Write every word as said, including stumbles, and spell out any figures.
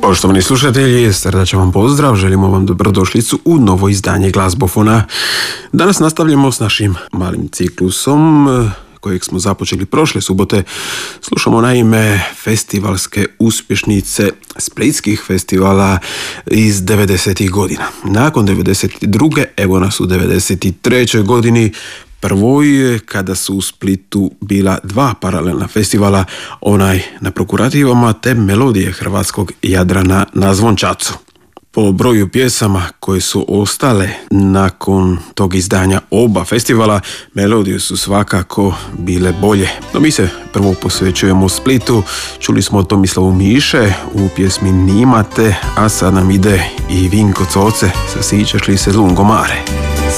Poštovani slušatelji, srdačan vam pozdrav, želimo vam dobrodošlicu u novo izdanje Glazbofona. Danas nastavljamo s našim malim ciklusom kojeg smo započeli prošle subote. Slušamo naime festivalske uspješnice splitskih festivala iz devedesetih godina. Nakon devedeset druge evo nas u devedeset trećoj godini, prvoj, kada su u Splitu bila dva paralelna festivala, onaj na Prokurativama te Melodije hrvatskog Jadrana na Zvončacu. Po broju pjesama koje su ostale nakon tog izdanja oba festivala, melodije su svakako bile bolje. No mi se prvo posvećujemo Splitu, čuli smo Tomislavu Miše u pjesmi Nimate, a sad nam ide i Vinko Coce sa Sićeš li se Lungomare.